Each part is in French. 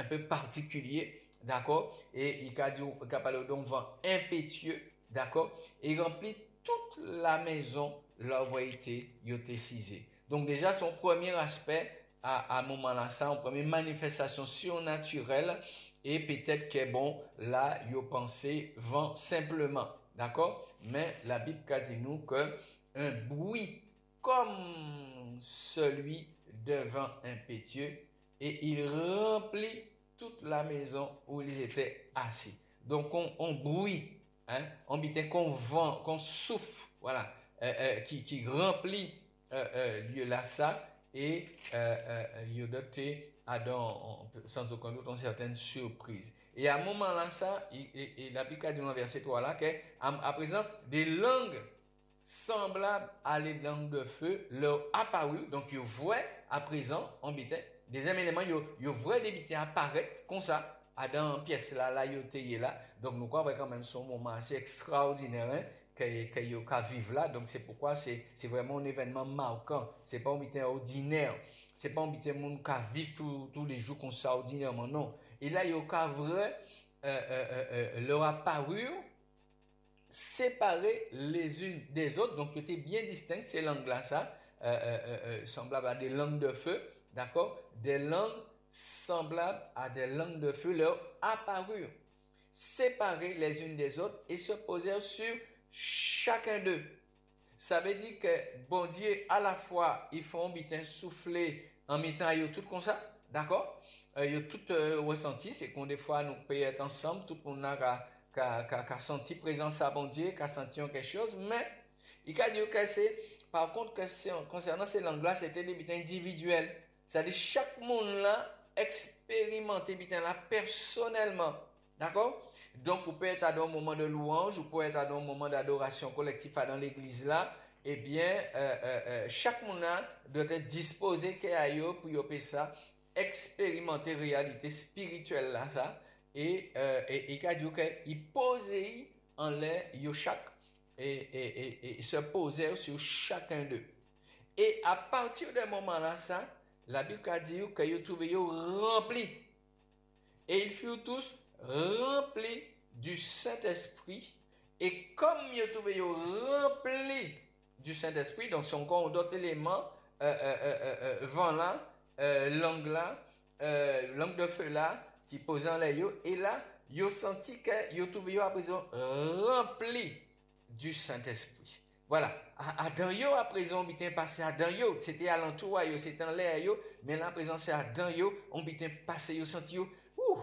peu particulier, d'accord? Et il a dit, il a parlé d'un vent impétueux, d'accord? Et remplit toute la maison, là où il était cisé. Donc déjà, son premier aspect, à un moment là, ça, une première manifestation surnaturelle, et peut-être que bon, là, il pensé vent simplement, d'accord? Mais la Bible dit nous que un bruit comme celui d'un vent impétueux, et il remplit toute la maison où ils étaient assis. Donc on bruit, hein, on dit qu'on vent, qu'on souffle, voilà, qui remplit lieu là ça, et il doté Adam sans aucun doute une certaine surprise. Et à un moment là ça, et la Bible dit dans le verset 3 là que à présent des langues semblables à les langues de feu leur apparu. Donc ils voient à présent on bitait des éléments ils voient des bités apparaître comme ça dans pièce là il là. Donc nous croyons quand même son moment assez extraordinaire, hein, que vivre là. Donc c'est pourquoi c'est vraiment un événement marquant. C'est pas un bitin ordinaire. C'est pas un bitin monde qui vivre tous les jours comme ça ordinairement, non. Et là il y a vrai leur apparu séparées les unes des autres, donc qui étaient bien distinctes, ces langues-là, ça, semblables à des langues de feu, d'accord? Des langues semblables à des langues de feu leur apparurent, séparées les unes des autres et se posèrent sur chacun d'eux. Ça veut dire que bon Dieu, à la fois, ils font bitin souffler en mettant tout comme ça, d'accord? Ils ont tout ressenti, c'est qu'on des fois nous peut être ensemble, tout le monde a senti présence à bon Dieu, a senti quelque chose, mais il a dit que c'est, par contre, que concernant ces langues-là, c'était des bitins individuels. C'est-à-dire chaque monde là expérimenté bitin là personnellement. D'accord? Donc, vous pouvez être à un moment de louange, vous pouvez être à un moment d'adoration collective dans l'église là. Eh bien, chaque monde doit être disposé pour y ça, expérimenter réalité spirituelle là, ça. Et il a dit qu'il posait en l'air, chaque, et se posait sur chacun d'eux. Et à partir de moment là, ça, la Bible a dit qu'ils trouvaient remplis. Et ils furent tous remplis du Saint-Esprit. Et comme ils trouvaient remplis du Saint-Esprit, donc son corps d'autres éléments, vent là, langue là, langue de feu là, qui posait en l'air, et là, ils ont senti qu'ils trouvaient à présent remplis du Saint-Esprit. Voilà. À dans yo, à présent, on bitin passé à dans yo. C'était alentour, c'était en l'air yo. Mais là, à présent, c'est à dans yo. On bitin passé yo, senti yo,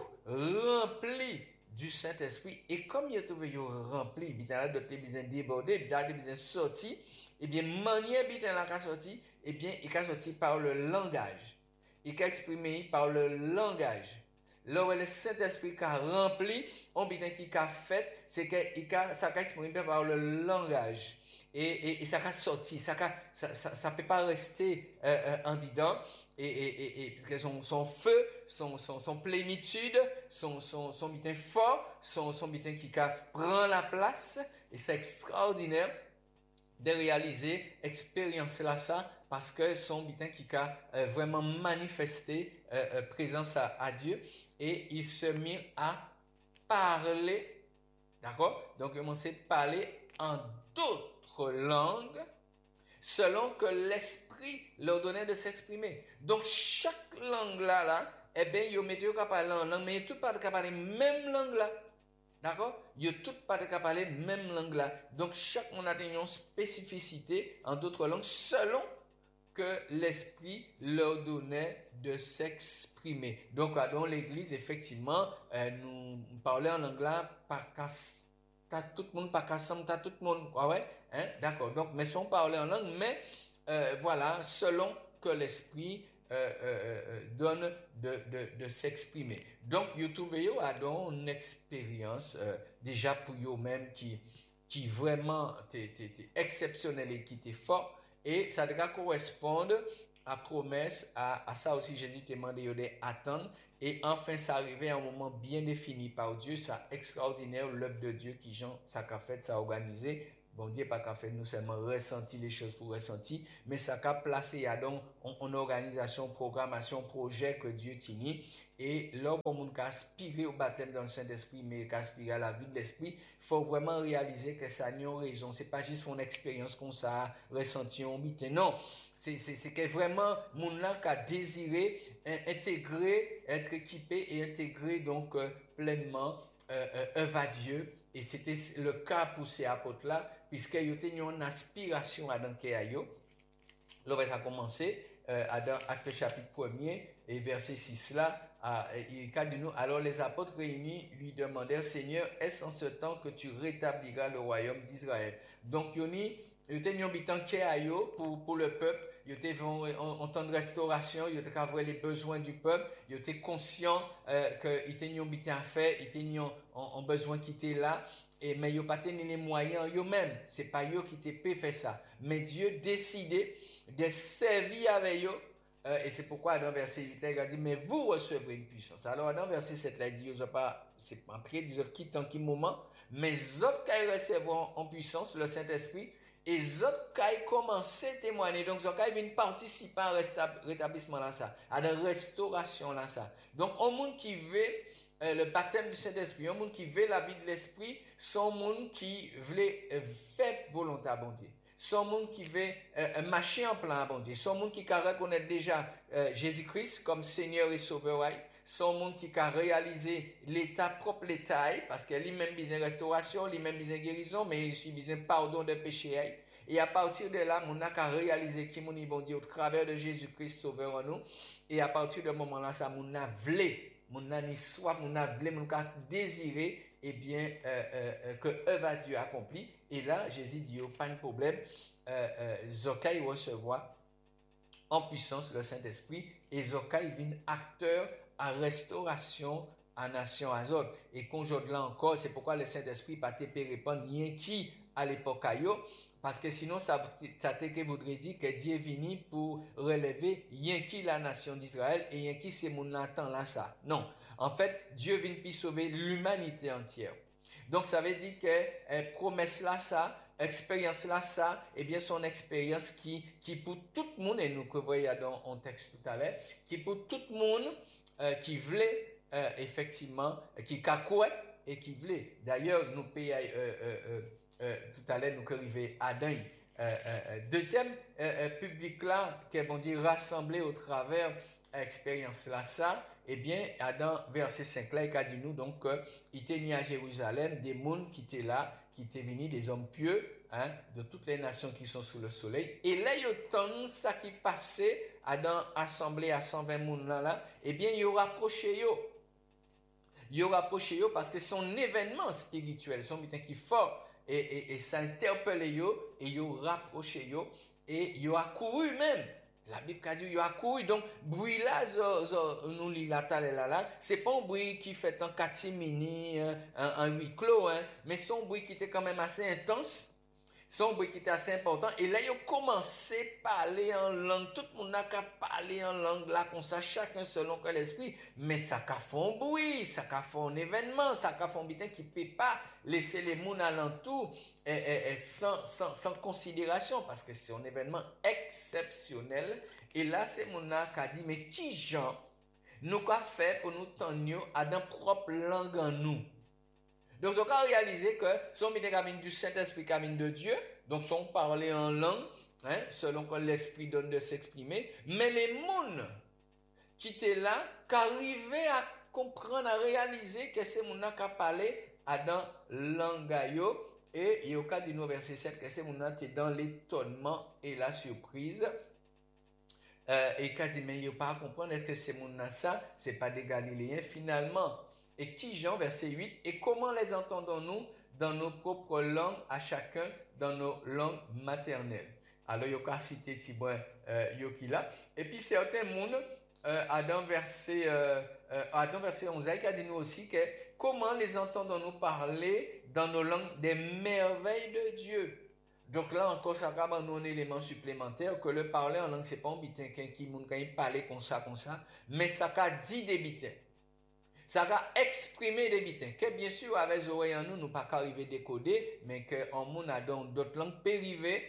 rempli du Saint-Esprit. Et comme il trouvé yo rempli, bitin là, de besoin débordé, bitin de besoin sorti, eh bien, manière bitin là, qu'a sorti, eh bien, il a sorti par le langage. Il a exprimé par le langage. Là où le Saint-Esprit a rempli, on bitin qui a fait, c'est que ça a exprimé par le langage. Et ça a sorti, ça peut pas rester en dedans, parce que son feu, son plénitude, son bitin fort, son bitin qui prend la place, et c'est extraordinaire de réaliser expérience là ça, parce que son bitin qui a vraiment manifesté présence à Dieu, et il se mit à parler, d'accord? Donc il a commencé à parler en d'autres langues selon que l'esprit leur donnait de s'exprimer. Donc chaque langue là, eh bien, ils mettent qu'à parler en langue, mais ils tout pas qu'à parler même langue là. D'accord? Ils tout pas qu'à parler même langue là. Donc chaque monde a une spécificité en d'autres langues selon que l'esprit leur donnait de s'exprimer. Donc dans l'église, effectivement, nous parlons en anglais par t'as tout le monde pas ensemble, t'as tout le monde, ouais, hein, d'accord. Donc, mais si on parle en langue, mais voilà, selon que l'esprit donne de s'exprimer. Donc, YouTube a donc une expérience déjà pour eux-mêmes qui vraiment t'es exceptionnel et qui t'est fort, et ça doit correspondre à promesse, à ça aussi Jésus te demandé d'attendre, et enfin ça arrivait à un moment bien défini par Dieu, ça extraordinaire l'œuvre de Dieu qui Jean ça a fait, ça a organisé Bon Dieu pas qu'à faire nous seulement ressentir les choses pour ressentir, mais ça qu'a placé donc en organisation, programmation, projet que Dieu tient. Et là, pour monde qui aspire au baptême dans le Saint-Esprit, mais qui aspire à la vie de l'Esprit, il faut vraiment réaliser que ça n'a raison. C'est pas juste une expérience comme ça, ressenti, on bite. Non, c'est que vraiment, monde là qui a désiré intégrer, être équipé et intégrer donc pleinement œuvre à Dieu. Et c'était le cas pour ces apôtres-là, puisqu'ils avaient une aspiration à dans Kéayo. Là, ça a commencé dans Acte chapitre 1er et verset 6 là. Il dit nous, alors les apôtres réunis lui demandèrent, Seigneur, est-ce en ce temps que tu rétabliras le royaume d'Israël? Donc, il y a un habitant Kéayo pour le peuple. Il était en temps de restauration, il était avoir les besoins du peuple, il était conscient qu'il était un habitant à faire, il était un besoin qui était là. Mais il n'y a pas les moyens eux-mêmes. Ce n'est pas eux qui étaient fait ça. Mais Dieu décidait de servir avec eux. Et c'est pourquoi dans verset 8, là, il a dit, mais vous recevrez une puissance. Alors dans verset 7, là, il dit, c'est pas après, ils ont quitté en quel moment, mais les autres qui recevront en puissance le Saint-Esprit, et les autres qui commencé à témoigner. Donc, ils viennent participer à rétablissement là, ça, à la restauration là, ça. Donc, un monde qui veut le baptême du Saint-Esprit, un monde qui veut la vie de l'Esprit, c'est un monde qui veut faire volonté à bon Dieu. C'est un monde qui veut marcher en plein à bon Dieu. C'est un monde qui reconnaît déjà Jésus-Christ comme Seigneur et Sauveur. C'est un monde qui a réalisé l'état propre l'état, parce qu'il lui-même besoin de restauration, lui-même besoin de guérison, mais il a besoin de pardon de péché. Et à partir de là, on a réalisé qui mon bon Dieu au travers de Jésus-Christ Sauveur en nous. Et à partir de ce moment-là, ça mon a voulu, mon a ni soif, mon a voulu, mon a désiré, eh bien, que œuvre à Dieu accompli. Et là, Jésus dit, pas de problème, Zokai recevoir en puissance le Saint-Esprit, et Zokai vient acteur à restauration à nation azot. Et qu'aujourd'hui là encore, c'est pourquoi le Saint-Esprit pas te répondre rien qui à l'époque ayo, parce que sinon ça te voudrait dire que Dieu est venu pour relever rien qui la nation d'Israël et rien qui c'est mon temps là ça. Non, en fait, Dieu vient pour sauver l'humanité entière. Donc ça veut dire que promesse là ça, expérience là ça, et bien son expérience qui pour tout le monde, et nous que voyons dans un texte tout à l'heure, qui pour tout le monde qui voulait effectivement, qui cacouait et qui voulait. D'ailleurs, nous payons tout à l'heure, nous arrivons à Adam. Deuxième public là, qui est bon dire rassemblé au travers expérience là ça, eh bien, dans verset 5 là, il a dit nous donc il était né à Jérusalem des mondes qui étaient là, qui étaient venus des hommes pieux, hein, de toutes les nations qui sont sous le soleil. Et là, il y a tant ça qui passait dans l'assemblée à 120 mondes là, eh bien, il rapproché yo. Il rapproché yo parce que son événement spirituel, son bitin qui fort et ça interpelle yo et il rapproché yo et il a couru même. La Bible a dit il a couru, donc bruit là, nous lit là, c'est pas un bruit qui fait en catimini, en huis clos, hein, mais son bruit qui était quand même assez intense, son bruit qui était assez important. Et là, il a commencé à parler en langue, tout le monde a parlé en langue là, comme ça, chacun selon que l'esprit, mais ça a fait un bruit, ça a fait un événement, ça a fait un bitin qui ne peut pas laisser les gens alentour sans considération, parce que c'est un événement exceptionnel. Et là, c'est mon qui a dit, mais qui Jean nous a fait pour nous tenir à notre propre langue en nous? Donc, on a réalisé que son camine du Saint-Esprit, camine de Dieu, donc son parler en langue, hein, selon que l'Esprit donne de s'exprimer, mais les mondes qui étaient là, qui arrivaient à comprendre, à réaliser que c'est mon qui a parlé à dans langue. Et il y a dit nous verset 7 que c'est mon qui est dans l'étonnement et la surprise. Et quand dit mais il n'y a pas à comprendre, est-ce que c'est mon ça, c'est pas des Galiléens finalement. Et qui Jean verset 8, et comment les entendons-nous dans nos propres langues à chacun dans nos langues maternelles. Alors il y a cité Tibouin Yokila. Et puis certains mondes dans verset 11 il a dit nous aussi que comment les entendons-nous parler dans nos langues des merveilles de Dieu. Donc là encore, ça va nous un élément supplémentaire que le parler en langue, c'est pas un bitin qui parle comme ça, mais ça a dit des bitins. ça va exprimer des bitins. Que bien sûr, avec les oreilles en nous, nous pas arriver à décoder, mais qu'en monde a dans d'autres langues périvées,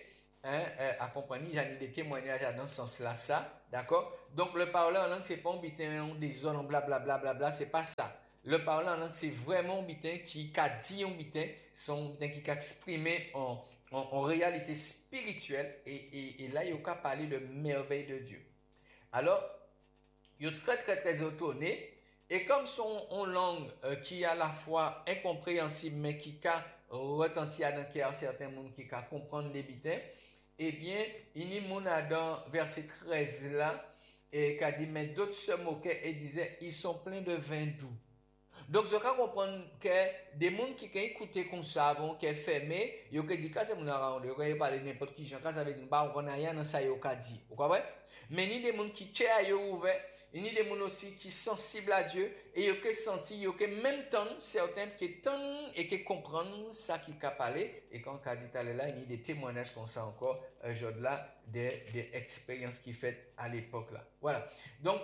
à compagnie, j'ai des témoignages dans ce sens-là, ça, d'accord? Donc, le parler en langue, c'est pas un bitin, des zones, blablabla, bla, bla, bla, c'est pas ça. Le parler en langue, c'est vraiment un bitin qui a dit un bitin, son bitin qui a exprimé en réalité spirituelle, et là, il y a parler de merveille de Dieu. Alors, il est très, très, très étonné. Et comme son en langue qui est à la fois incompréhensible, mais qui a retenti dans le cœur certains monde qui a comprendre les bitins, eh bien, il y a dans verset 13 là, et qui a dit, mais d'autres se moquaient et disaient, ils sont pleins de vin doux. Donc, je peux comprendre que des gens qui ont écouté comme ça, qui ont fermé, ils ont dit que c'est mon arrangement, ils ont parlé de n'importe qui, quand ça veut dire, on n'a rien dans ça, ils ont dit. Vous comprenez? Mais il y a des gens qui ont ouvert, il y a des gens aussi qui sont sensibles à Dieu, et ils ont senti, ils ont même temps, certains qui entendent et qui comprennent ça qui a parlé, et quand on a dit là, il y a des témoignages comme ça encore, là, des expériences qui faites à l'époque là. Voilà. Donc,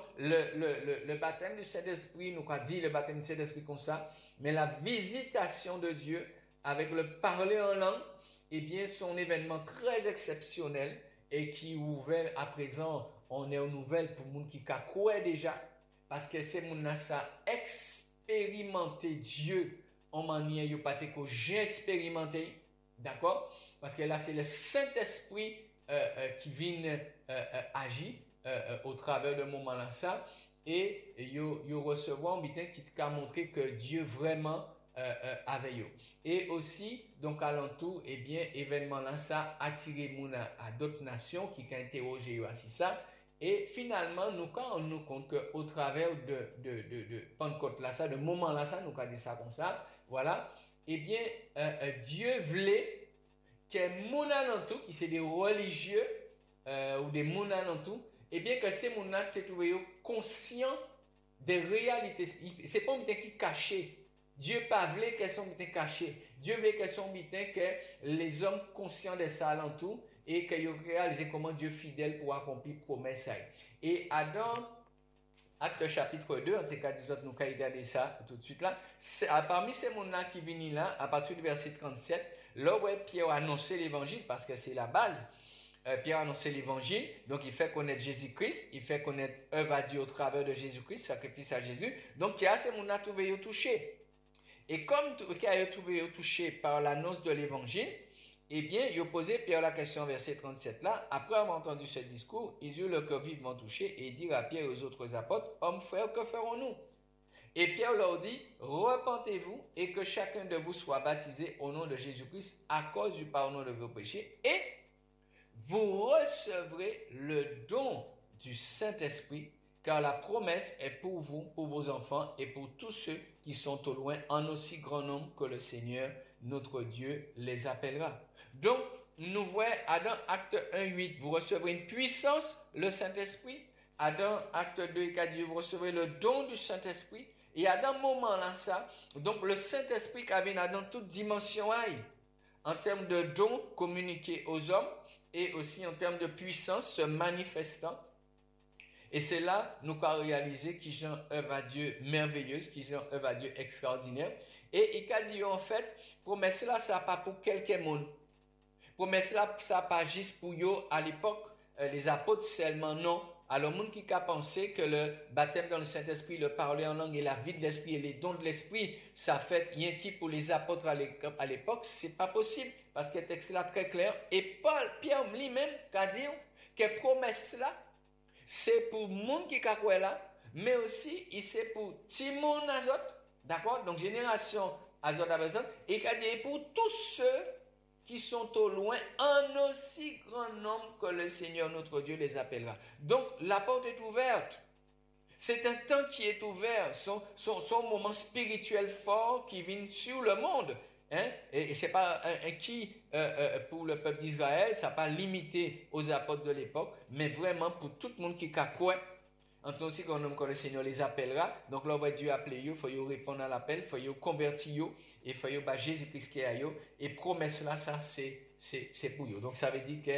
le baptême du Saint-Esprit, nous avons dit le baptême du Saint-Esprit comme ça, mais la visitation de Dieu avec le parler en langue, eh bien, c'est un événement très exceptionnel et qui ouvert à présent, on est aux nouvelles pour les gens qui croient déjà, parce que ces gens ça expérimenté Dieu en manière yo pas que j'ai expérimenté, d'accord? Parce que là c'est le Saint-Esprit qui vient agir au travers de moment là ça, et yo recevoir un bitin qui t'a montré que Dieu vraiment avec eux. Et aussi, donc à l'entour, eh bien, événement là, ça a attiré moun à d'autres nations qui ont interrogé eux ainsi ça. Et finalement, nous quand on nous compte qu'au travers de Pentecôte là, ça, de moment là, ça, nous avons dit ça comme ça, voilà, eh bien, Dieu voulait que moun alentour, qui c'est des religieux ou des moun alentour, eh bien, que ces moun là, te trouvé conscients des réalités. C'est pas un truc qui caché. Dieu pas voulu qu'elles sont bien cachées. Dieu veut qu'elles sont bien que les hommes conscients de ça alentour et qu'ils réalisent comment Dieu est fidèle pour accomplir promesse. Et Adam, acte chapitre 2, en tout cas, nous allons regarder ça tout de suite là. Parmi ces gens-là qui viennent là, à partir du verset 37, là où Pierre a annoncé l'évangile, parce que c'est la base. Pierre a annoncé l'évangile, donc il fait connaître Jésus-Christ, il fait connaître œuvre à Dieu au travers de Jésus-Christ, sacrifice à Jésus. Donc, Pierre, ces gens-là trouvé touché. Et comme Pierre a trouvé touché par l'annonce de l'évangile, eh bien, il a posé Pierre la question, verset 37 là. Après avoir entendu ce discours, ils eurent le cœur vivement touché et dirent à Pierre et aux autres apôtres, hommes frères, que ferons-nous? Et Pierre leur dit, repentez-vous et que chacun de vous soit baptisé au nom de Jésus-Christ à cause du pardon de vos péchés et vous recevrez le don du Saint-Esprit, car la promesse est pour vous, pour vos enfants et pour tous ceux qui sont au loin, en aussi grand nombre que le Seigneur, notre Dieu, les appellera. Donc, nous voyons, Adam, acte 1, 8, vous recevrez une puissance, le Saint-Esprit. Adam, acte 2, il a dit, vous recevrez le don du Saint-Esprit. Et à un moment là, ça, donc le Saint-Esprit qui avait dans toute dimension, en termes de dons communiqués aux hommes, et aussi en termes de puissance se manifestant. Et c'est là nous avons réalisé qu'ils sont œuvre à Dieu merveilleuse, qu'ils sont œuvre à Dieu extraordinaire. Et il a dit en fait, promesse là, ça n'est pas pour quelqu'un monde. Promesse là, ça n'est pas juste pour eux à l'époque, les apôtres seulement, non. Alors, le monde qui a pensé que le baptême dans le Saint-Esprit, le parler en langue et la vie de l'Esprit et les dons de l'Esprit, ça fait rien qui pour les apôtres à l'époque, c'est pas possible. Parce que le texte là très clair. Et Pierre lui-même a dit que promesse là, c'est pour le monde qui a quoi là, mais aussi c'est pour Timon Azot, d'accord? Donc, génération Azot à personne, et il a dit pour tous ceux qui sont au loin, en aussi grand nombre que le Seigneur notre Dieu les appellera. Donc, la porte est ouverte. C'est un temps qui est ouvert, son moment spirituel fort qui vient sur le monde. Hein? Et ce n'est pas un qui, pour le peuple d'Israël, ça n'est pas limité aux apôtres de l'époque, mais vraiment pour tout le monde qui a quoi. En tant aussi qu'on homme que le Seigneur les appellera. Donc là, Dieu appelle, il faut répondre à l'appel, il faut convertir, et il faut Jésus-Christ qui est à eux. Et promesse là, ça, c'est pour eux. Donc ça veut dire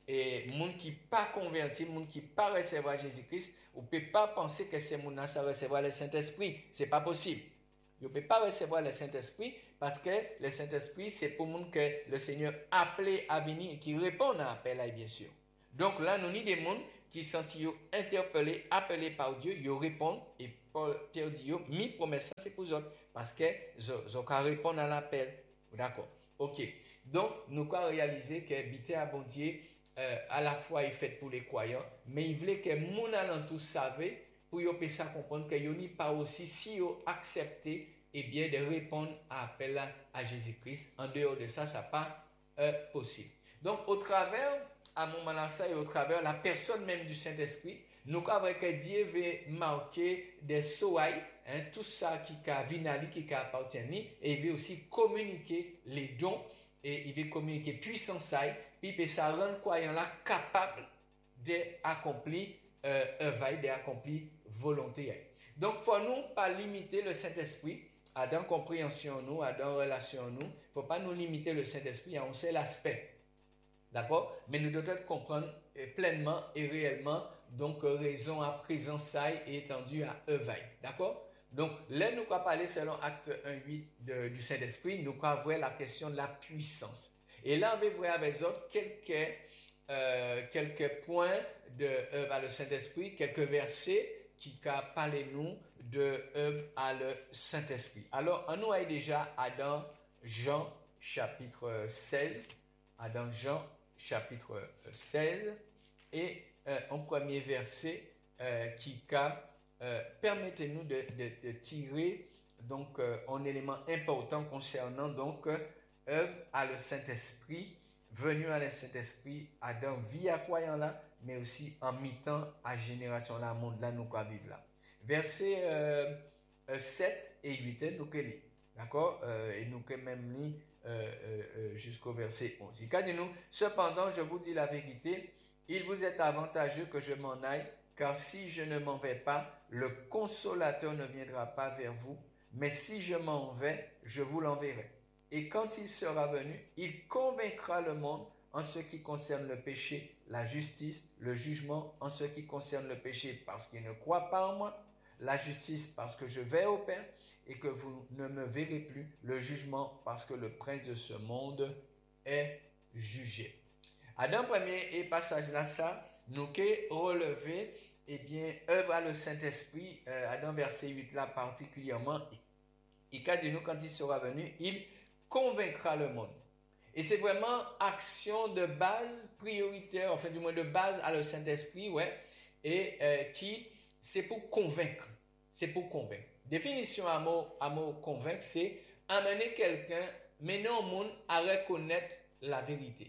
et monde qui pas converti, monde qui pas recevoir Jésus-Christ, ou peut pas penser que c'est monde ça recevoir le Saint-Esprit, c'est pas possible. Vous ne pouvez pas recevoir le Saint-Esprit parce que le Saint-Esprit, c'est pour monde que le Seigneur appelé à venir et qui répondent à l'appel, bien sûr. Donc là, nous avons des gens qui sont interpellés, appelés par Dieu, ils répondent et Pierre dit, mi promesse, c'est pour eux parce que ils ont répondre à l'appel. D'accord. Ok. Donc, nous avons réalisé que l'habité à bon Dieu, à la fois, il fait pour les croyants, mais il voulait que les gens alentour savaient pour qu'ils puissent comprendre que n'y pas aussi si ils accepté et bien de répondre à l'appel à Jésus-Christ. En dehors de ça, ça n'est pas possible. Donc, au travers, à mon moment ça et au travers la personne même du Saint-Esprit, nous avons que Dieu veut marquer des soailles, tout ça qui a vinali, qui a appartenu, et il veut aussi communiquer les dons, et il veut communiquer puissance, puis il peut ça rendre croyant là capable d'accomplir œuvre, d'accomplir volonté. Donc, il faut nous pas limiter le Saint-Esprit à dans compréhension nous, à dans relation nous. Il ne faut pas nous limiter le Saint-Esprit à un seul aspect. D'accord? Mais nous devons comprendre pleinement et réellement, donc raison à présence et étendue à œuvre. D'accord? Donc, là, nous allons parler selon acte 1.8 du Saint-Esprit, nous allons voir la question de la puissance. Et là, on va voir avec les autres quelques points de œuvre à le Saint-Esprit, quelques versets qui parlent nous de œuvre à le Saint-Esprit. Alors, on nous a déjà dans Jean chapitre 16, dans Jean chapitre 16, et un premier verset qui permettez-nous de tirer donc un élément important concernant donc œuvre à le Saint-Esprit, venu à le Saint-Esprit, à dans vie à croyant là, mais aussi en mi-temps à génération là, monde là, nous quoi vivre là. Versets 7 et 8, nous que lire. D'accord? Et nous que même lire jusqu'au verset 11. Il dit nous, cependant, je vous dis la vérité, il vous est avantageux que je m'en aille, car si je ne m'en vais pas, le consolateur ne viendra pas vers vous, mais si je m'en vais, je vous l'enverrai. Et quand il sera venu, il convaincra le monde en ce qui concerne le péché, la justice, le jugement, en ce qui concerne le péché parce qu'il ne croit pas en moi, la justice parce que je vais au Père et que vous ne me verrez plus, le jugement parce que le prince de ce monde est jugé. À dans le premier passage là, ça, nous avons relevé, eh bien, œuvre à le Saint-Esprit, à dans verset 8 là particulièrement, il a dit nous quand il sera venu, il convaincra le monde. Et c'est vraiment action de base prioritaire, enfin du moins de base à le Saint-Esprit, ouais, et qui c'est pour convaincre. C'est pour convaincre. Définition à mot convaincre, c'est amener quelqu'un, mener au monde à reconnaître la vérité.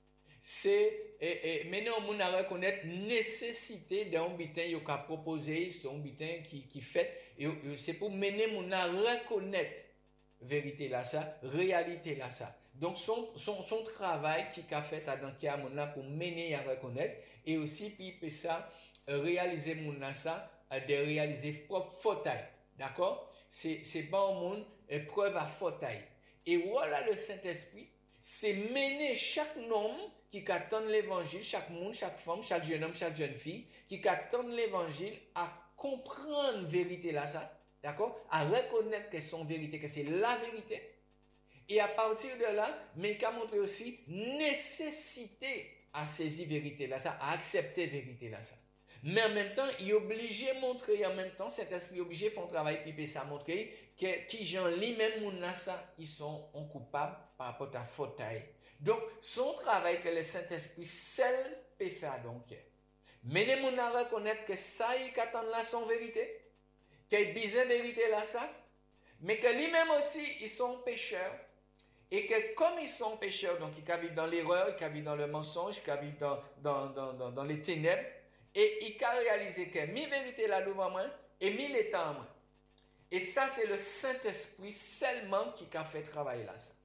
C'est mener au monde à reconnaître nécessité d'un butin qu'il a proposé, c'est un butin qui fait, et c'est pour mener au monde à reconnaître vérité là ça, réalité là ça. Donc son travail qui a fait à dans là pour mener à reconnaître et aussi puis il peut ça réaliser mon là ça de réaliser propre faute. D'accord? C'est bon monde preuve à faute. Et voilà le Saint-Esprit, c'est mener chaque homme qui attend l'évangile, chaque monde, chaque femme, chaque jeune homme, chaque jeune fille qui attend l'évangile à comprendre la vérité là ça. D'accord? À reconnaître que son vérité, que c'est la vérité. Et à partir de là, mais il a montré aussi nécessité à saisir vérité là, ça, à accepter vérité là, ça. Mais en même temps, il est obligé de montrer, en même temps, cet esprit est obligé de faire un travail, puis ça montrer que qui gens lui-même là, ça, ils sont coupables par rapport à faute. Donc, son travail que le Saint-Esprit seul peut faire donc. Mais les gens à reconnaître que ça, ils attendent là son vérité. Qu'il y a besoin de vérité là ça, mais que lui-même aussi, ils sont pécheurs, et que comme ils sont pécheurs, donc ils vivent dans l'erreur, ils vivent dans le mensonge, ils vivent dans les ténèbres, et ils ont réalisé que mi vérité là devant moi, et mi l'état en moi. Et ça, c'est le Saint-Esprit seulement qui a fait travailler là ça.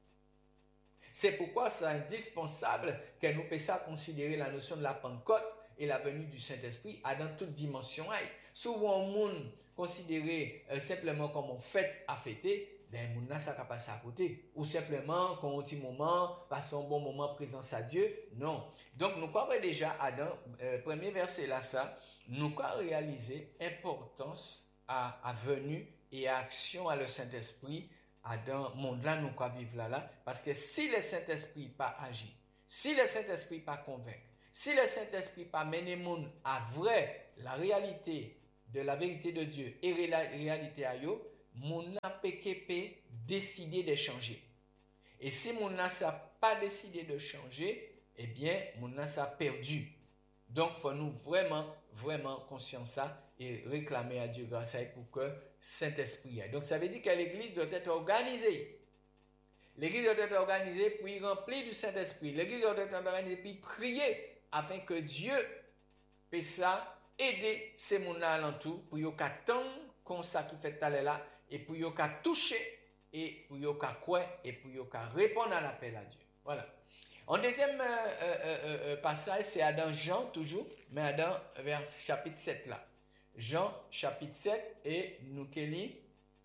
C'est pourquoi c'est indispensable que nous puissions considérer la notion de la Pentecôte et la venue du Saint-Esprit dans toute dimension. Souvent, le monde considéré simplement comme une fête à fêter, ben moun nan ça ka passe à côté ou simplement qu'on un petit moment passer un bon moment présence à Dieu. Non. Donc nous croyons déjà dans premier verset là ça, nous croyons réaliser importance à venue et à action à le Saint-Esprit dans le monde là nous croyons vivre là parce que si le Saint-Esprit pas agi, si le Saint-Esprit pas convainc, si le Saint-Esprit pas mené monde à vrai la réalité de la vérité de Dieu et la réalité à yo, moun n'a PKP décidé de changer. Et si moun n'a pas décidé de changer, eh bien, moun n'a ça perdu. Donc, il faut nous vraiment conscients ça et réclamer à Dieu grâce à lui pour que Saint-Esprit aille. Donc, ça veut dire que l'Église doit être organisée. L'Église doit être organisée pour y remplir du Saint-Esprit. L'Église doit être organisée pour prier afin que Dieu puisse ça aider ces moun-là alentour pour y attendre comme ça qui fait aller là et pour y toucher et pour y quoi et pour y répondre à l'appel à Dieu. Voilà. En deuxième passage, c'est dans Jean toujours, mais dans vers chapitre 7 là. Jean chapitre 7 et nous lire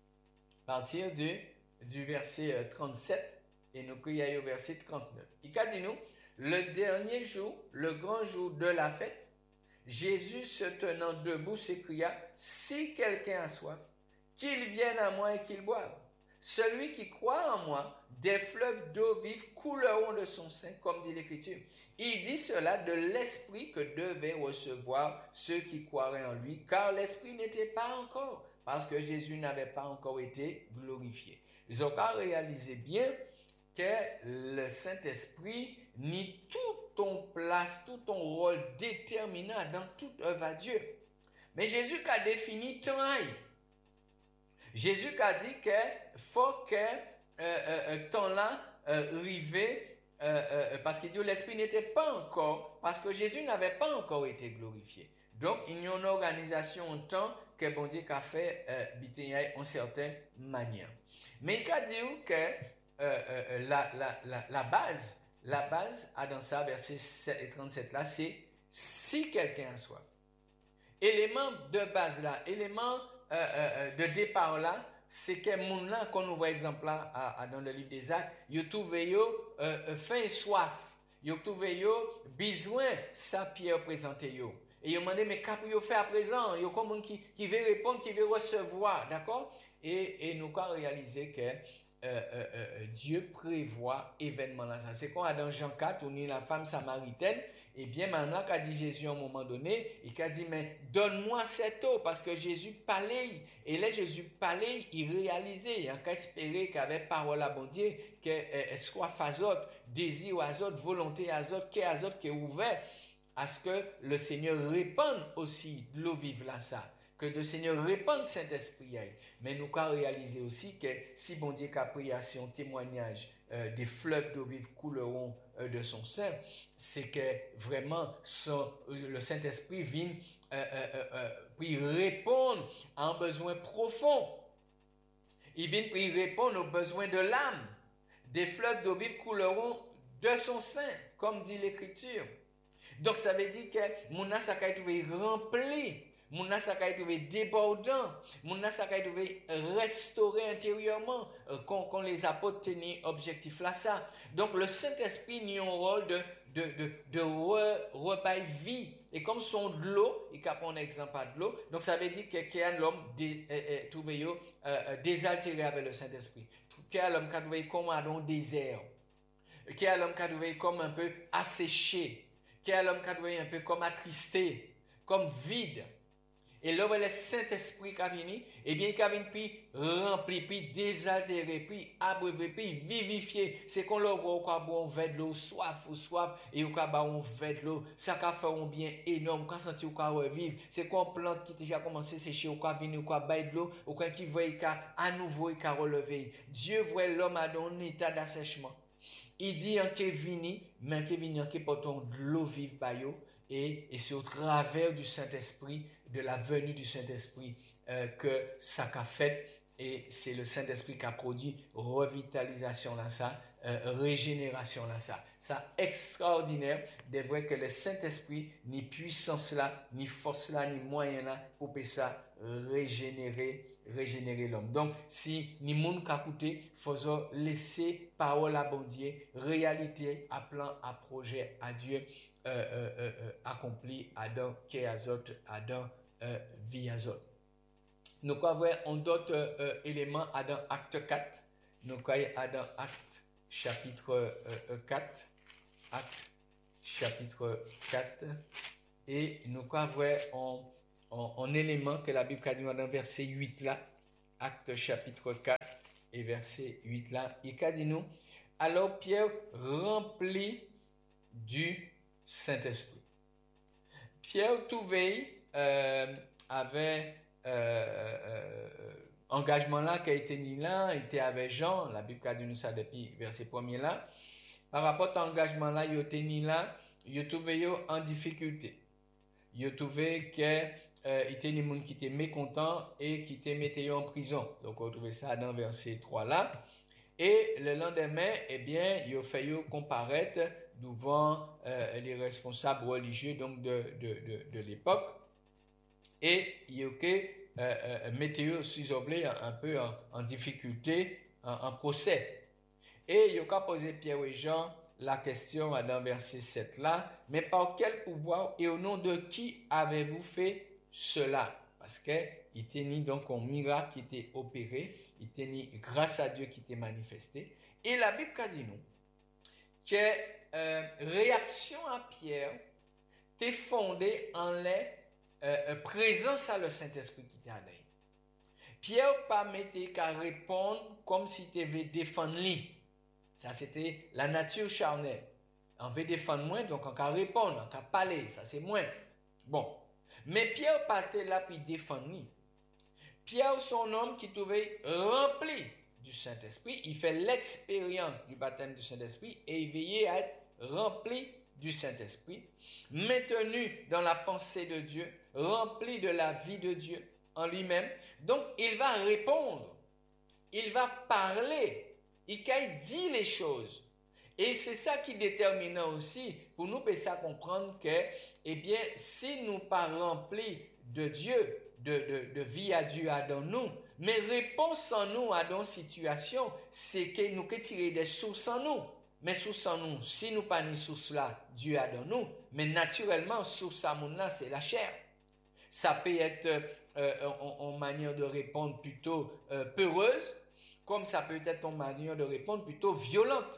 à partir du verset 37 et nous crions au verset 39. Il a dit nous, le dernier jour, le grand jour de la fête, Jésus se tenant debout s'écria, si quelqu'un a soif, qu'il vienne à moi et qu'il boive. Celui qui croit en moi, des fleuves d'eau vive couleront de son sein, comme dit l'Écriture. Il dit cela de l'Esprit que devaient recevoir ceux qui croiraient en lui, car l'Esprit n'était pas encore, parce que Jésus n'avait pas encore été glorifié. Ils ont qu'à réaliser bien que le Saint-Esprit nie tout ton place, tout ton rôle déterminant dans toute œuvre à Dieu. Mais Jésus a défini ton aïe. Jésus a dit que faut que temps là arrivé parce qu'il dit l'esprit n'était pas encore parce que Jésus n'avait pas encore été glorifié. Donc il y a une organisation en temps que bon Dieu a fait en certaine manière. Mais il a dit que la base dans ça verset 7 et 37 là c'est si quelqu'un a soif. Élément de base là, élément de départ là, c'est que mon là qu'on nous voit exemple là dans le livre des Actes, yo trouvé yo faim et soif, yo trouvé yo besoin ça Pierre présenter yo. Et yo demandé mais qu'est-ce yo fait à présent, yo comme qui veut répondre, qui veut recevoir, d'accord? Et nous avons réalisé que Dieu prévoit événement là ça. C'est quand dans Jean 4 on est la femme samaritaine. Et bien maintenant, qu'a dit Jésus à un moment donné, il a dit, mais donne-moi cette eau, parce que Jésus parlait. Et là, Jésus parlait, il réalisait, il a espéré qu'avec parole à bon Dieu, que soit azot, désir azot, volonté azot, qui est ouvert, à ce que le Seigneur répande aussi de l'eau vive là ça. Que le Seigneur répande Saint-Esprit. Mais nous avons réalisé aussi que si bon Dieu a pris à son témoignage, des fleuves d'eau vive couleront de son sein, c'est que vraiment le Saint-Esprit vient pour répondre à un besoin profond. Il vient pour répondre aux besoins de l'âme. Des fleuves d'eau vive couleront de son sein, comme dit l'Écriture. Donc ça veut dire que mon âme ça a été rempli. Mon âme ça a été débordant. Mon âme ça a été restauré intérieurement quand les apôtres tenaient objectif là ça. Donc le Saint-Esprit a un rôle de rebailler vie. Et comme son de l'eau, il prend un exemple de l'eau. Donc ça veut dire qu'il y a l'homme trouvé désaltéré avec le Saint-Esprit. Qu'il y a l'homme qui a trouvé comme dans le désert. Qu'il y a l'homme qui a trouvé comme un peu asséché. Qu'il y a l'homme qui a trouvé un peu comme attristé, comme vide. Et là, le Saint-Esprit qui a venu, eh bien, il a venu puis remplir, puis désaltérer, puis abreuver, puis vivifier. C'est qu'on le voit, on boit un verre de l'eau, soif, et on boit un verre de l'eau. Ça a fait un bien énorme, on a senti qu'on revivre. C'est qu'on plante qui déjà commencé à sécher, on a venu, on a baillé de l'eau, on a qui voit à nouveau, il a relevé. Dieu voit l'homme dans un état d'assèchement. Il dit en qu'il vini, mais qu'il vini en qu'il porte de l'eau vive par eux. Et c'est au travers du Saint-Esprit, de la venue du Saint-Esprit, que ça a fait. Et c'est le Saint-Esprit qui a produit revitalisation là, ça, régénération là, ça. Ça extraordinaire de vrai que le Saint-Esprit, ni puissance là, ni force là, ni moyen là, pour ça régénérer l'homme. Donc, si ni moun ka koute, faut laisser parole à bon Dieu, réalité, à plan, à projet, à Dieu, accompli, à dans Kéazot, à dans Viazot. Nous avons d'autres éléments à dans acte 4. Nous avons dans acte chapitre 4. Acte chapitre 4. Et nous avons un élément que la Bible a dit dans verset 8 là. Acte chapitre 4 et verset 8 là. Il a dit nous, alors Pierre rempli du Saint-Esprit. Pierre Touveille avait engagement là qui a été mis là, il était avec Jean, la Bible a dit nous ça depuis verset 1er là. Par rapport à l'engagement là, il était mis là, il trouvait en difficulté. Il trouvait que il était des gens qui étaient mécontents et qui étaient mis en prison. Donc on trouvait ça dans verset 3 là. Et le lendemain, eh bien, il a fait comparaître devant les responsables religieux donc de l'époque. Et il a météo isolé un peu en difficulté en procès. Et il a posé Pierre et Jean la question dans verset 7 là, mais par quel pouvoir et au nom de qui avez-vous fait cela? Parce qu'il était ni donc un miracle qui était opéré, il était ni grâce à Dieu qui était manifesté. Et la Bible a dit nous que réaction à Pierre était fondée en la présence à le Saint-Esprit qui était à lui. Pierre pas mettait qu'à répondre comme si tu avais défendu lui. Ça c'était la nature charnelle. On veut défendre moins, donc on peut répondre, on peut parler, ça c'est moins. Bon. Mais Pierre partait là pour défendre lui. Pierre, son homme qui trouvait rempli du Saint-Esprit, il fait l'expérience du baptême du Saint-Esprit et il veillait à être rempli du Saint-Esprit, maintenu dans la pensée de Dieu, rempli de la vie de Dieu en lui-même. Donc, il va répondre, il va parler, il va dire les choses. Et c'est ça qui est déterminant aussi pour nous ça comprendre que, eh bien, si nous pas remplis de Dieu, de vie à Dieu dans nous, mais réponse en nous à nos situations, c'est que nous que tirer des sources en nous. Mais source en nous, si nous pas ni source là, Dieu a dans nous, mais naturellement, source à mon là, c'est la chair. Ça peut être en manière de répondre plutôt peureuse, comme ça peut être en manière de répondre plutôt violente.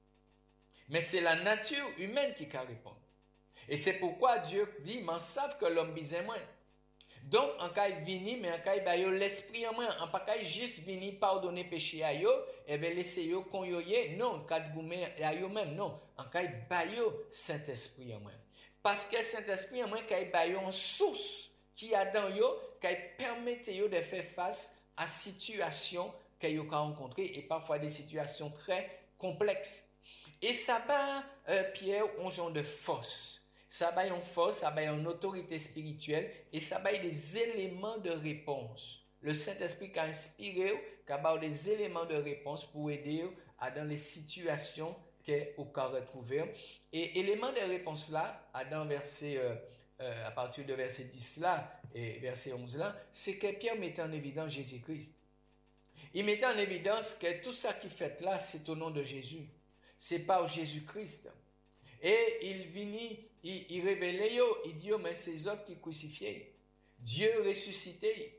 Mais c'est la nature humaine qui peut répondre. Et c'est pourquoi Dieu dit, mais savent que l'homme bise moins. Donc, en cas vini, mais en cas l'esprit en moins, en cas juste vini pardonner péché à yo, et bien laisser yo kon yo ye, non, en cas de goumé à yo même, non, en cas bayo Saint-Esprit en moins. Parce que Saint-Esprit en moins, qu'il bayo en source qui a dans yo, qui permet yo de faire face à situations que yo ka rencontrer et parfois des situations très complexes. Et ça bat Pierre un genre de force. Ça bat une force, ça bat une autorité spirituelle et ça bat des éléments de réponse. Le Saint-Esprit qui a inspiré, qui a des éléments de réponse pour aider à dans les situations qu'on peut retrouver. Et éléments de réponse là, dans verset, à partir de verset 10 là et verset 11 là, c'est que Pierre mettait en évidence Jésus-Christ. Il mettait en évidence que tout ça qu'il fait là, c'est au nom de Jésus. C'est par Jésus-Christ. Et il venait, il révélait, il dit, mais c'est eux qui crucifiaient. Dieu ressuscité.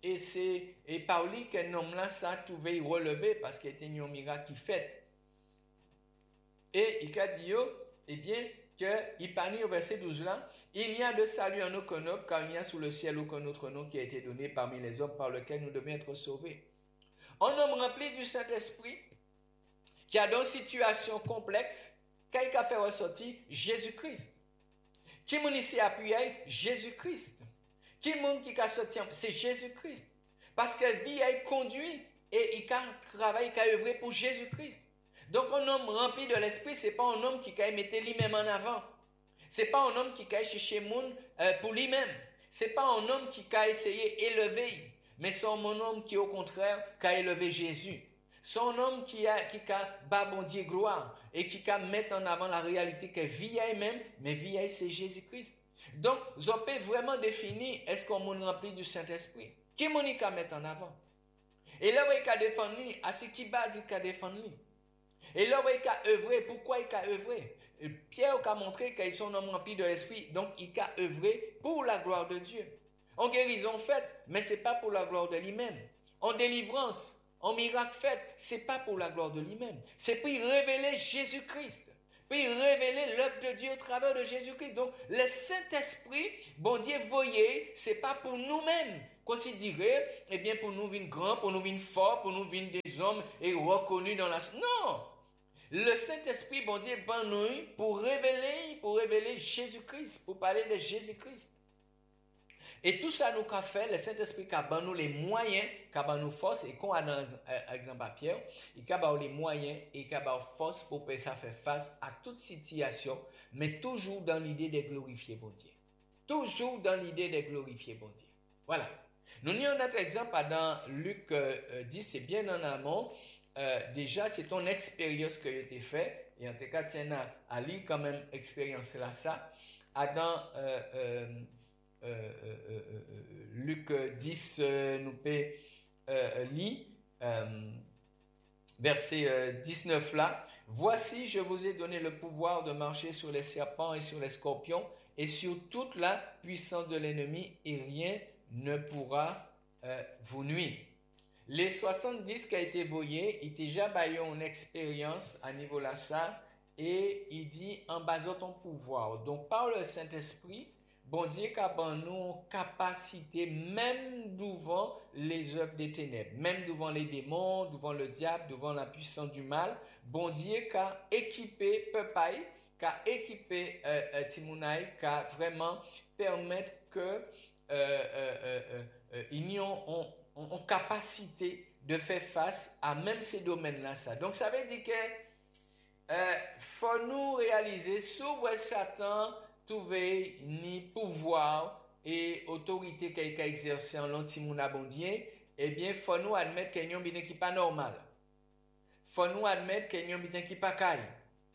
Et par lui que l'homme là, ça pouvait relever parce qu'il était un miracle qui fait. Et il a dit, eh bien, qu'il parlait au verset 12 là, il n'y a de salut en aucun autre, car il n'y a sous le ciel aucun autre nom qui a été donné parmi les hommes par lequel nous devons être sauvés. Un homme rempli du Saint-Esprit, qui a dans une situation complexe, qui a fait ressortir Jésus-Christ. Qui m'a ici appuyé? Jésus-Christ. Qui m'a qui a sorti? C'est Jésus-Christ. Parce que vie a conduit et il a travaillé, il a œuvré pour Jésus-Christ. Donc un homme rempli de l'esprit, ce n'est pas un homme qui a mis lui-même en avant. Ce n'est pas un homme qui a cherché le monde pour lui-même. Ce n'est pas un homme qui a essayé d'élever. Mais c'est un homme qui, au contraire, a élevé Jésus. C'est un homme qui a bon Dieu gloire et qui a mettre en avant la réalité que vie est même, mais vie est c'est Jésus-Christ. Donc, on peut vraiment définir est-ce qu'on est rempli du Saint-Esprit. Qui est qu'à mettre en avant? Et là, il a défendu, à ce qui base, il a défendu. Et là, il a œuvré. Pourquoi il a œuvré? Pierre a montré qu'ils sont hommes remplis de l'Esprit, donc il a œuvré pour la gloire de Dieu. En guérison faite, mais ce n'est pas pour la gloire de lui-même. En délivrance, en miracle fait, ce n'est pas pour la gloire de lui-même. C'est pour révéler Jésus-Christ. Pour révéler l'œuvre de Dieu au travers de Jésus-Christ. Donc, le Saint-Esprit, bon Dieu, voyez, ce n'est pas pour nous-mêmes. Considérer, eh bien, pour nous venir grands, pour nous venir forts, pour nous venir des hommes et reconnus dans la... Non! Le Saint-Esprit, bon Dieu, ben nous pour révéler Jésus-Christ, pour parler de Jésus-Christ. Et tout ça nous a fait, le Saint-Esprit a ben nous les moyens, a nous force, et qu'on a dans exemple à Pierre, il a les moyens et il a force pour que ça faire face à toute situation, mais toujours dans l'idée de glorifier bon Dieu. Toujours dans l'idée de glorifier bon Dieu. Voilà. Nous avons notre exemple dans Luc 10, c'est bien en amont. Déjà, c'est ton expérience qui a été faite. Et en tout cas, tiens à lire quand même expérience là, ça. Dans Luc 10, nous peut lire verset 19 là. Voici, je vous ai donné le pouvoir de marcher sur les serpents et sur les scorpions et sur toute la puissance de l'ennemi et rien ne pourra vous nuire. Les 70 qui a été voyés, il déjà baillé une expérience à niveau là ça et il dit en basant ton pouvoir. Donc par le Saint-Esprit, bon Dieu a nous capacité même devant les œuvres des ténèbres, même devant les démons, devant le diable, devant la puissance du mal. Bon Dieu a équipé Pepaï, a équipé Timonaï, a vraiment permettre que ils y ont capacité de faire face à même ces domaines-là. Ça. Donc, ça veut dire que faut nous réaliser, souvent Satan trouver ni pouvoir et autorité qu'il a exercé en l'antimouna bondier, eh bien, faut nous admettre qu'il y a un bien qui n'est pas normal. Faut nous admettre qu'il y a un bien qui n'est pas caille.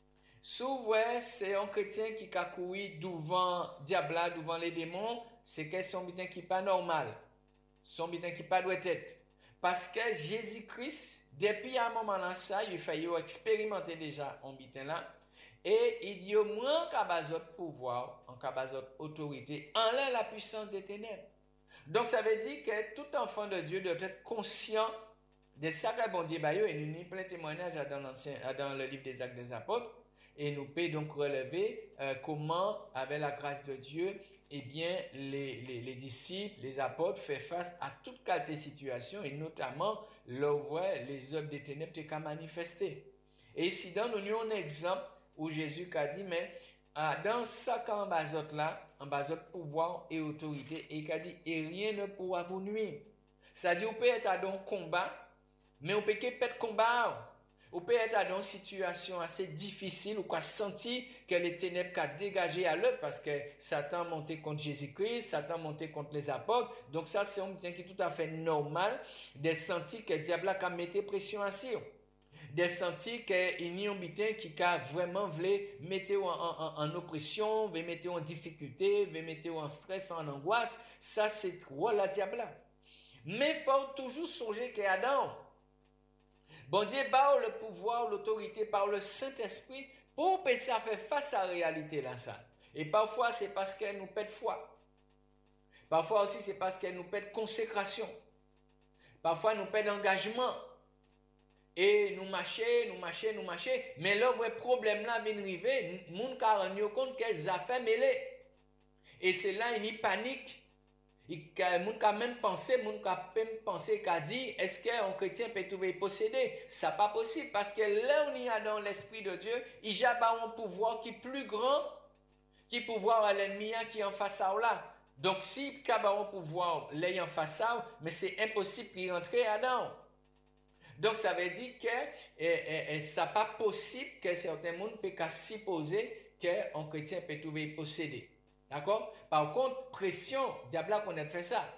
Souvent, c'est un chrétien qui a couru devant diable, devant les démons, c'est que son bien qui n'est pas normal. Son bien qui pas doit être. Parce que Jésus-Christ, depuis un moment là, ça, il fallait expérimenter déjà en bitin là. Et il dit au moins qu'à base de pouvoir, en qu'à base d'autorité, en l'air la puissance des ténèbres. Donc ça veut dire que tout enfant de Dieu doit être conscient des sacrés bon Dieu, et nous avons plein de témoignages dans le livre des Actes des Apôtres. Et nous pouvons donc relever comment, avec la grâce de Dieu, eh bien, les disciples, les apôtres font face à toute qualité de situation et notamment là où les œuvres des ténèbres étaient manifestées. Et ici, nous avons un exemple où Jésus a dit, mais dans ça en bas là, en bas de pouvoir et autorité, et il a dit, et rien ne pourra vous nuire. C'est-à-dire, on peut être dans un combat, mais on peut pas être combat. On peut être dans une situation assez difficile, ou quoi sentir que les ténèbres ont dégagé à l'œuvre parce que Satan monté contre Jésus-Christ, Satan monté contre les apôtres. Donc ça, c'est un bien qui est tout à fait normal de sentir que le diable a mis pression à sur. De sentir qu'il y a un bien qui a vraiment voulu mettre en oppression, veut mettre en difficulté, veut mettre en stress, en angoisse. Ça, c'est trop la diable. Mais il faut toujours songer qu'Adam, bon Dieu bat le pouvoir, l'autorité par le Saint-Esprit pour que ça fait face à la réalité là ça. Et parfois c'est parce qu'elle nous pète foi. Parfois aussi c'est parce qu'elle nous pète consécration. Parfois nous pète engagement. Et nous marcher. Mais là où le problème là vient arriver, moun ka rendu compte qu'elles a fait mêler. Et c'est là une panique. Moun ka même pensé, qu'a dit, est-ce qu'un chrétien peut trouver posséder? Ça pas possible parce que là où il y a dans l'esprit de Dieu, il y a un pouvoir qui est plus grand, qui est pouvoir à l'ennemi qui est en face à là. Donc si il y a un pouvoir là en face à, mais c'est impossible d'y rentrer dedans. Donc ça veut dire que ça n'est pas possible que certains monde puissent supposer qu'un chrétien peut trouver posséder. D'accord? Par contre, pression, diable qu'on a fait ça.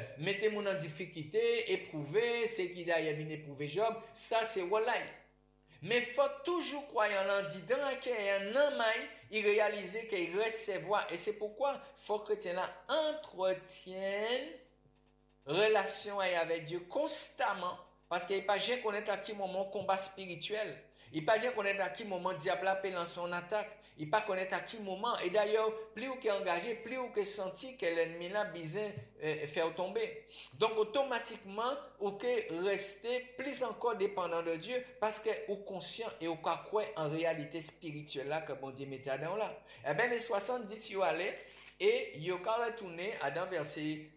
Mettez-moi en difficulté, éprouvez, c'est qui d'ailleurs vient éprouver Job, ça c'est Wallahi. Mais il faut toujours croyant là, dit dans un homme, il réalise qu'il recevoir. Et c'est pourquoi il faut que chrétien là entretienne relation avec Dieu constamment. Parce qu'il n'est pas jamais connaître à qui moment combat spirituel. Il n'est pas jamais connaître à qui moment diable peut lancer son attaque. Il n'est pas connaître à qui moment. Et d'ailleurs, plus vous est engagé, plus vous est senti que l'ennemi là besoin faire tomber. Donc automatiquement, vous rester plus encore dépendant de Dieu parce que vous conscient et vous croyez en réalité spirituelle là que bon Dieu mettait dans là. Eh bien les 70 vous allez et vous allez retourner à dans verset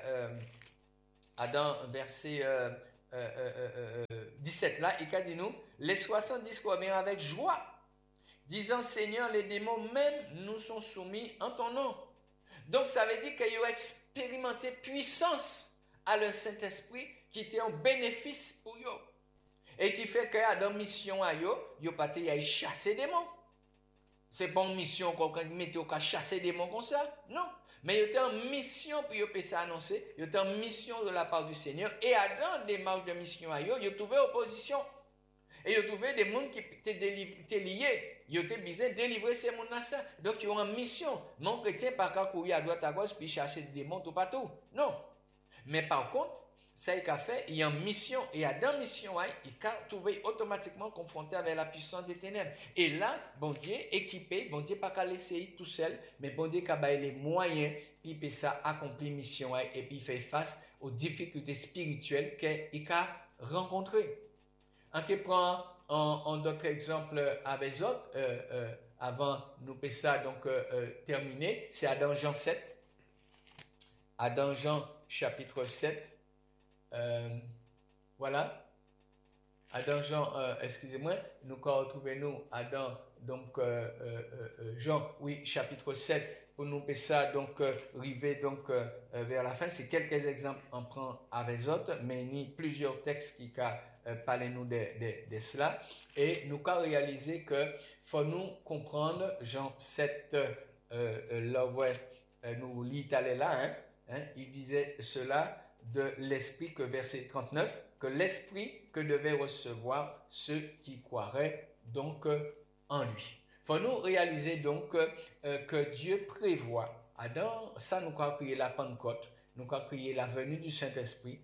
17 là, il a dit nous, les 70 reviennent avec joie, disant Seigneur, les démons même nous sont soumis en ton nom. Donc ça veut dire qu'ils ont expérimenté puissance à le Saint-Esprit qui était un bénéfice pour eux. Et qui fait que dans mission à eux, ils pas chasser des démons. C'est pas une mission qu'on mette au chasser des démons comme ça, non. Mais il était en mission pour annoncer, il était en mission de la part du Seigneur. Et dans des démarches de mission à eux, il trouvé opposition. Et il trouvé des gens qui étaient liés. Ils étaient besoin de délivrer ces gens-là. Donc ils ont en mission. Mon chrétien, pas qu'à courir à droite à gauche, puis chercher des démons tout partout. Non. Mais par contre, ça il a fait, il y a une mission. Et dans la mission, il a trouvé automatiquement confronté avec la puissance des ténèbres. Et là, bon Dieu, équipé, bon Dieu, pas qu'à laisser tout seul, mais bon Dieu, qui a les moyens, puis il peut ça accomplir mission, et puis il fait face aux difficultés spirituelles qu'il a rencontrées. On prend d'autres exemples avec les autres, avant nous peut ça donc terminer, c'est Adam Jean 7. Adam Jean chapitre 7. Voilà. Adam Jean, excusez-moi, nous retrouvons Adam, donc Jean, oui, chapitre 7, pour nous faire ça, donc arriver donc vers la fin. C'est quelques exemples on prend avec les autres, mais il y a plusieurs textes qui parlent nous de cela. Et nous avons réalisé que faut nous comprendre, Jean 7, là où nous lisons là, il disait cela de l'esprit que verset 39, que l'esprit que devaient recevoir ceux qui croiraient donc en lui. Faut nous réaliser donc que Dieu prévoit, ça nous avons crié la Pentecôte, nous avons crié la venue du Saint-Esprit.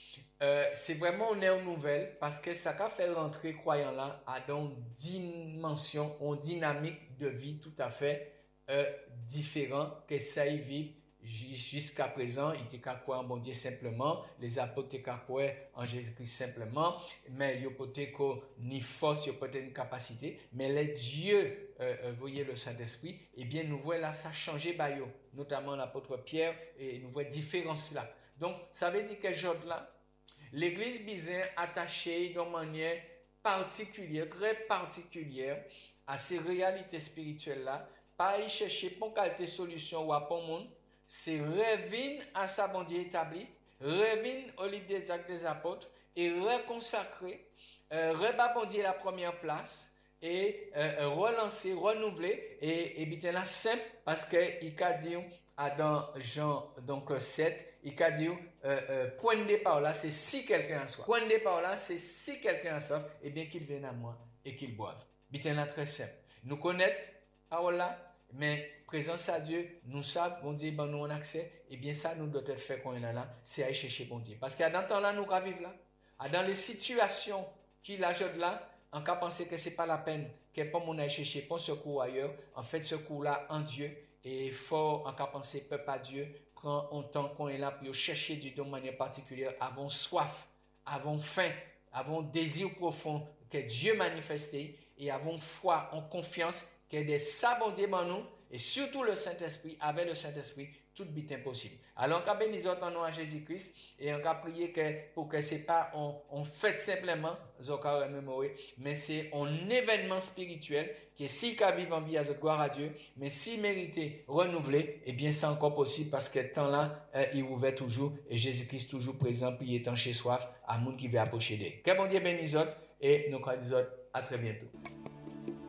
C'est vraiment une nouvelle parce que ça a fait rentrer croyant là à une dimension, une dynamique de vie tout à fait différente que ça y vit. Jusqu'à présent, il était qu'à croire en bon Dieu simplement, les apôtres étaient qu'à croire en Jésus-Christ simplement, mais il n'y a pas ni force, il n'y a pas ni capacité, mais les dieux, voyez le Saint-Esprit, eh bien nous voyons là, ça a changé, notamment l'apôtre Pierre, et nous voyons différence là. Donc, ça veut dire que jour là, l'Église bizarre attachée d'une manière particulière, très particulière, à ces réalités spirituelles là, pas y chercher pour qualité solution ou à pour monde. C'est revenir à sa bon Dieu établi, revenir au livre des actes des apôtres et reconsacrer, rebattre bon Dieu la première place et relancer, renouveler et bien là simple parce qu'il a dit dans Jean donc 7, il a dit point de départ là c'est si quelqu'un a soif. Point de départ là c'est si quelqu'un a soif et bien qu'il vienne à moi et qu'il boive. Bien là très simple. Nous connaître parole là. Mais présence à Dieu, nous savons, bon Dieu, ben nous on accès, et bien ça nous doit être fait quand on est là, c'est aller chercher bon Dieu. Parce qu'à dans temps là, nous allons vivre là. Dans les situations qu'il ajoute là, on peut penser que ce n'est pas la peine, que pas mon aller chercher, pas secours ailleurs, en fait secours là en Dieu, et il faut, on peut penser, peuple à Dieu, prend un temps qu'on est là pour chercher Dieu de manière particulière, avons soif, avons faim, avons désir profond que Dieu manifeste, et avons foi, en confiance, que des sabons dans nous, et surtout le Saint-Esprit, avec le Saint-Esprit, tout est impossible. Alors, on a béni en nom à Jésus-Christ, et on a prié pour que ce n'est pas on fait simplement, mais c'est un événement spirituel, que si on vit en vie à gloire à Dieu, mais si mérité, renouvelé, eh bien c'est encore possible, parce que temps là, il ouvert toujours, et Jésus-Christ toujours présent, puis il est en chez soif, à monde qui veut approcher d'eux. Que bon Dieu bénisse, et nous disons à très bientôt.